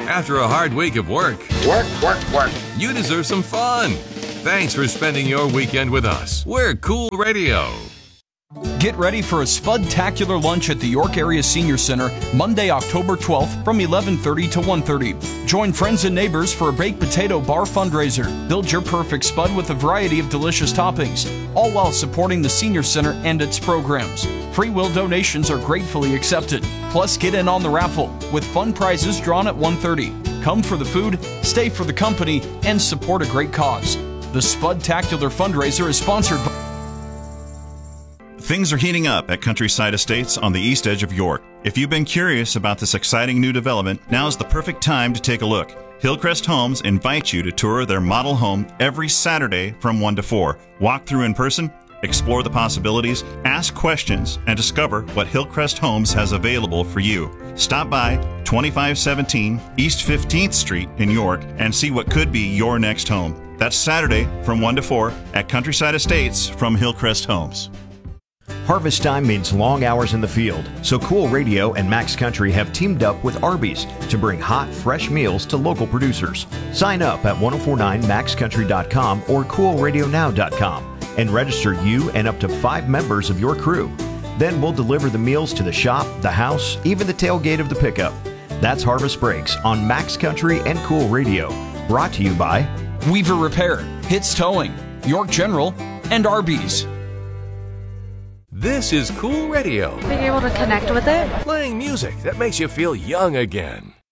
After a hard week of work, you deserve some fun. Thanks for spending your weekend with us. We're Cool Radio. Get ready for a Spud-tacular lunch at the York Area Senior Center Monday, October 12th from 11:30 to 1:30. Join friends and neighbors for a baked potato bar fundraiser. Build your perfect Spud with a variety of delicious toppings, all while supporting the Senior Center and its programs. Free will donations are gratefully accepted. Plus, get in on the raffle with fun prizes drawn at 1:30. Come for the food, stay for the company, and support a great cause. The Spud-tacular fundraiser is sponsored by... Things are heating up at Countryside Estates on the east edge of York. If you've been curious about this exciting new development, now's the perfect time to take a look. Hillcrest Homes invites you to tour their model home every Saturday from 1 to 4. Walk through in person, explore the possibilities, ask questions, and discover what Hillcrest Homes has available for you. Stop by 2517 East 15th Street in York and see what could be your next home. That's Saturday from 1 to 4 at Countryside Estates from Hillcrest Homes. Harvest time means long hours in the field, so Cool Radio and Max Country have teamed up with Arby's to bring hot, fresh meals to local producers. Sign up at 1049maxcountry.com or coolradionow.com and register you and up to 5 members of your crew. Then we'll deliver the meals to the shop, the house, even the tailgate of the pickup. That's Harvest Breaks on Max Country and Cool Radio. Brought to you by Weaver Repair, Hits Towing, York General, and Arby's. This is Cool Radio. Being able to connect with it. Playing music that makes you feel young again.